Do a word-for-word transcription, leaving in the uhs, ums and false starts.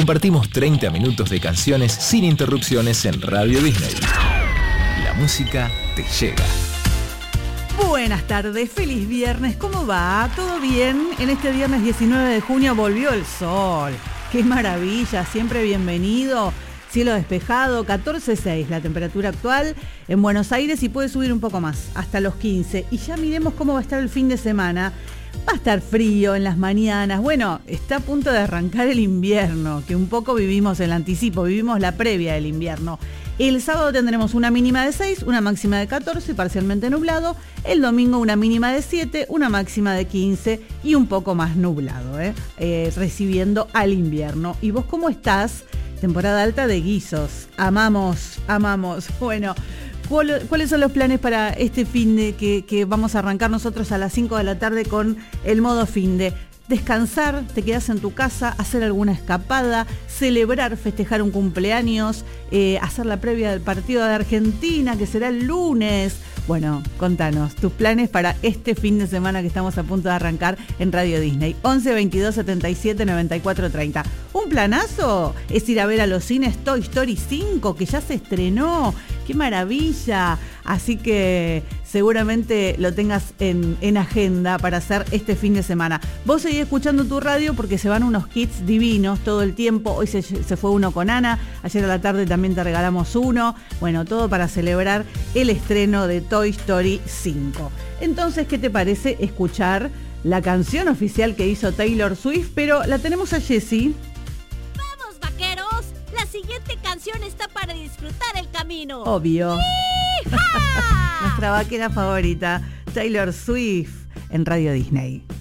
Compartimos treinta minutos de canciones sin interrupciones en Radio Disney. La música te llega. Buenas tardes, feliz viernes, ¿cómo va? ¿Todo bien? En este viernes diecinueve de junio volvió el sol. ¡Qué maravilla! Siempre bienvenido. Cielo despejado, catorce punto seis la temperatura actual en Buenos Aires y puede subir un poco más, hasta los quince. Y ya miremos cómo va a estar el fin de semana. Va a estar frío en las mañanas. Bueno, está a punto de arrancar el invierno, que un poco vivimos el anticipo, vivimos la previa del invierno. El sábado tendremos una mínima de seis, una máxima de catorce, parcialmente nublado. El domingo una mínima de siete, una máxima de quince y un poco más nublado, ¿eh? Eh, recibiendo al invierno. ¿Y vos cómo estás? Temporada alta de guisos. Amamos, amamos. Bueno, ¿cuál, ¿cuáles son los planes para este fin de que, que vamos a arrancar nosotros a las cinco de la tarde con el modo fin de? Descansar, te quedas en tu casa, hacer alguna escapada, celebrar, festejar un cumpleaños, eh, hacer la previa del partido de Argentina, que será el lunes. Bueno, contanos tus planes para este fin de semana que estamos a punto de arrancar en Radio Disney. once veintidós setenta y siete noventa y cuatro treinta. Un planazo es ir a ver a los cines Toy Story cinco, que ya se estrenó. ¡Qué maravilla! Así que seguramente lo tengas en, en agenda para hacer este fin de semana. Vos seguís escuchando tu radio porque se van unos kits divinos todo el tiempo. Hoy se, se fue uno con Ana, ayer a la tarde también te regalamos uno. Bueno, todo para celebrar el estreno de Toy Story cinco. Entonces, ¿qué te parece escuchar la canción oficial que hizo Taylor Swift? Pero la tenemos a Jessie. ¡Vamos, vaqueros! La siguiente canción está para disfrutar el camino. Obvio. Nuestra vaquera favorita, Taylor Swift, en Radio Disney.